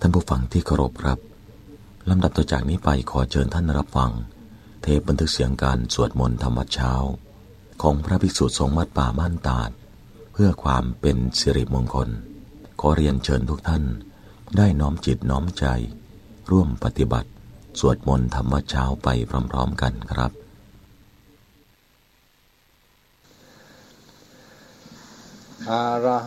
ท่านผู้ฟังที่เคารพครับลำดับต่อจากนี้ไปขอเชิญท่านรับฟังเทปบันทึกเสียงการสวดมนต์ธรรมวัดเช้าของพระภิกษุสงฆ์วัดป่าบ้านตาดเพื่อความเป็นสิริมงคลขอเรียนเชิญทุกท่านได้น้อมจิตน้อมใจร่วมปฏิบัติสวดมนต์ธรรมวัดเช้าไปพร้อมๆกันครับอะระ